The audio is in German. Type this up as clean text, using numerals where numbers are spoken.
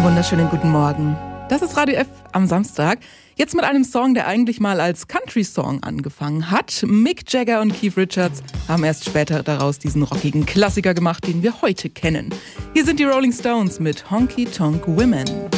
wunderschönen guten Morgen. Das ist Radio F am Samstag. Jetzt mit einem Song, der eigentlich mal als Country-Song angefangen hat. Mick Jagger und Keith Richards haben erst später daraus diesen rockigen Klassiker gemacht, den wir heute kennen. Hier sind die Rolling Stones mit Honky Tonk Women.